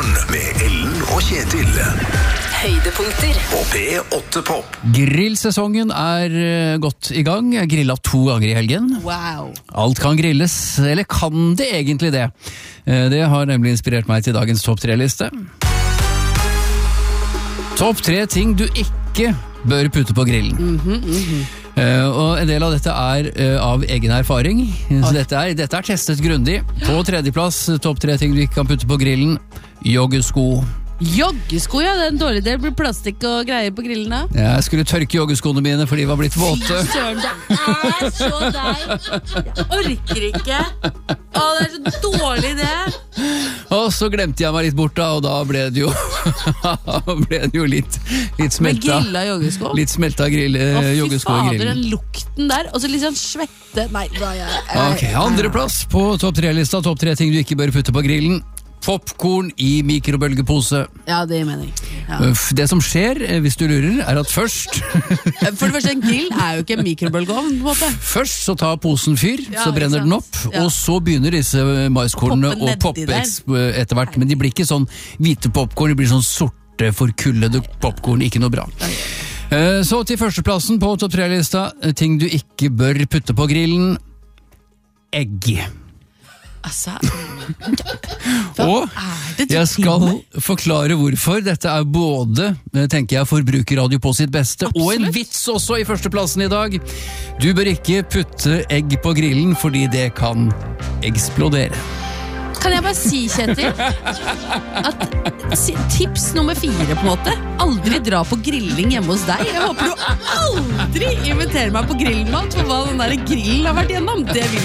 Morgen med Ellen og Kjetil. Høydepunkter På P8 Pop. Grillsesongen godt i gang. Jeg grillet 2 ganger i helgen. Wow. Alt kan grilles, eller kan det egentlig det? Det har nemlig inspirert meg til dagens topp 3-liste. Topp 3 ting du ikke bør putte på grillen. Og en del av dette av egen erfaring. Så dette er testet grundig. På 3. plass, topp 3 ting du ikke kan putte på grillen. Joggesko. Joggesko, ja, det er en dårlig del. Blir plastikk og greier på grillen da. Jeg skulle tørke joggeskoene mine, for de var blitt våte. Søren, det er så deg. Jeg orker ikke. Å, det er så dårlig det. Og så glemte jeg meg litt bort da, og da ble det jo, litt smelta. Men grilla joggesko? Litt smelta joggesko i Fy fader, grillen. den lukten der. Og så litt sånn svette. Nei, da Ok, andre plass på topp 3-lista. Topp 3 ting du ikke bør putte på grillen. Popcorn i mikrobølgepose. Ja, det gir mening. Ja. Det som skjer, hvis du lurer, er at først For det første, en grill er jo ikke en mikrobølgeovn, på en måte. Først så tar posen fyr, Ja, så brenner ikke den sant? opp, Ja. og så begynner disse maiskornene Poppe å poppe nedi etter hvert. Men de blir ikke sånn hvite popcorn, de blir sånn sorte, forkullede popcorn. Ikke noe bra. Så til førsteplassen på topp 3-lista. Ting du ikke bør putte på grillen. Egg. Altså, Og jeg skal forklare hvorfor. Dette er både, tenker jeg, forbrukerradio på sitt beste, og en vits også i førsteplassen i dag. Du bør ikke putte egg på grillen, fordi det kan eksplodere. kan jeg bare si, Kjetil, at tips nummer 4 på en måte, aldri dra på grilling hjemme hos deg. Jeg håper du aldri inviterer meg på grillmat, for hva den der grillen har vært gjennom, det vil